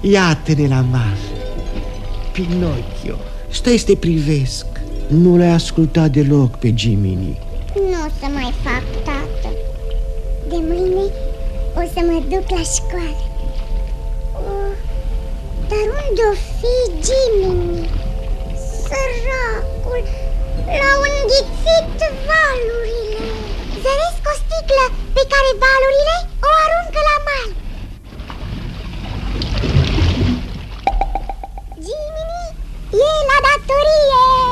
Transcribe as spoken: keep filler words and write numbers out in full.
Iată-ne la mal. Pinocchio, stai să te privesc. Nu l-ai ascultat deloc pe Jiminy. Nu o să mai fac, tată. De mâine o să mă duc la școală. Oh, dar unde-o fi Jiminy? Săracul, l-au înghițit valurile. Zăresc o sticlă pe care valurile o aruncă la mal. Jiminy e la datorie.